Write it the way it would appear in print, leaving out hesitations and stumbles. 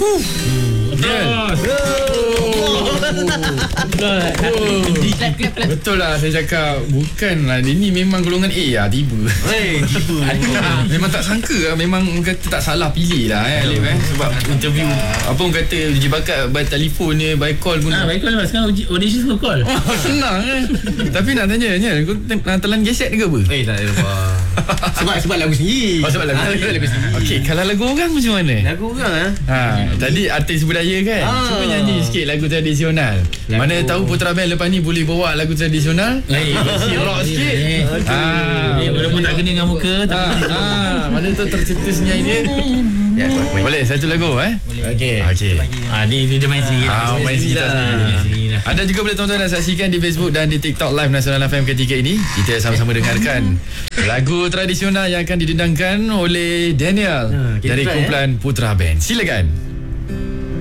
Betul lah saya cakap. Bukanlah dia ni memang golongan A lah. Tiba memang tak sangka lah. Memang kata tak salah pilih lah Alif sebab interview apa orang kata uji bakat by telefon ni, by call pun. By call lah. Sekarang audition semua call. Senang Tapi nak tanya kau telan geset ke apa? Tak ada. Sebab lagu sendiri. Sebab lagu sendiri. Okey, kalau lagu orang macam mana? Lagu orang tadi artis budaya kan. Cuba nyanyi sikit lagu tradisional. Mana tahu Putra Band lepas ni boleh bawa lagu tradisional. Si rock sikit. Walaupun tak kena dengan muka. Mana tahu tercetus nyanyi dia. Boleh satu lagu Okey. Dia main sendiri. Main sendiri. Anda juga boleh tonton dan saksikan di Facebook dan di TikTok Live Nasional FM ketika ini. Kita sama-sama dengarkan lagu tradisional yang akan didendangkan oleh Daniel dari kumpulan Putra Band. Silakan.